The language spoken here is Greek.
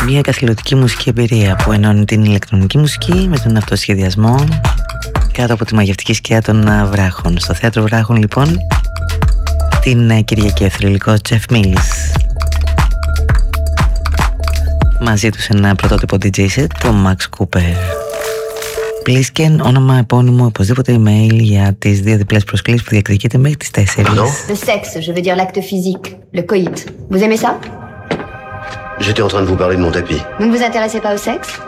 Μια καθηλωτική μουσική εμπειρία που ενώνει την ηλεκτρονική μουσική με τον αυτοσχεδιασμό κάτω από τη μαγευτική σκιά των βράχων. Στο θέατρο Βράχων λοιπόν την Κυριακή ο θρυλικός Jeff Mills. Μαζί τους ένα πρωτότυπο DJ set, το Max Cooper. Πλίσκεν, όνομα επώνυμο, οπωσδήποτε email για τις 2 διπλές προσκλήσεις που διεκδικείται μέχρι τις 4. Le sexe, je veux dire l'acte physique, le coït. Vous aimez ça? J'étais en train de vous parler de mon tapis. Vous ne vous intéressez pas au sexe?